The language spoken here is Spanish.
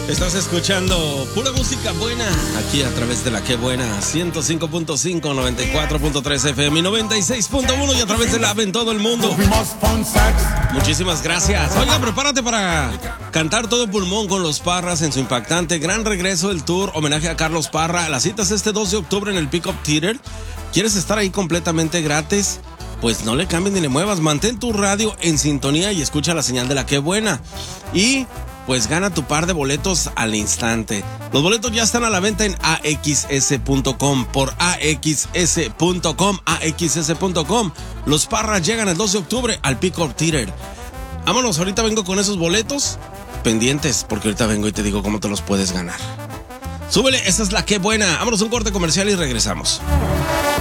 Estás escuchando pura música buena aquí a través de la Que Buena 105.5, 94.3 FM y 96.1 y a través de la app en todo el mundo. Muchísimas gracias. Oiga, prepárate para cantar todo pulmón con los Parras en su impactante gran regreso del tour homenaje a Carlos Parra. La cita es este 2 de octubre en el Pickup Theater. ¿Quieres estar ahí completamente gratis? Pues no le cambies ni le muevas. Mantén tu radio en sintonía y escucha la señal de la Que Buena. Y pues gana tu par de boletos al instante. Los boletos ya están a la venta en axs.com, por axs.com. Los Parras llegan el 2 de octubre al Pickup Theater. Vámonos, ahorita vengo con esos boletos pendientes, porque ahorita vengo y te digo cómo te los puedes ganar. Súbele, esa es la Que Buena. Vámonos a un corte comercial y regresamos.